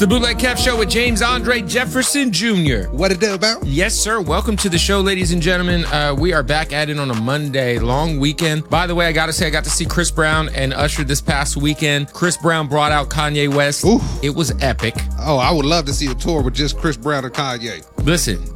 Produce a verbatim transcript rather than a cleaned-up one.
the Bootleg Kev Show with James Andre Jefferson Junior What it do about? Yes, sir. Welcome to the show, ladies and gentlemen. Uh, we are back at it on a Monday, long weekend. By the way, I got to say, I got to see Chris Brown and Usher this past weekend. Chris Brown brought out Kanye West. Ooh. It was epic. Oh, I would love to see a tour with just Chris Brown and Kanye. Listen,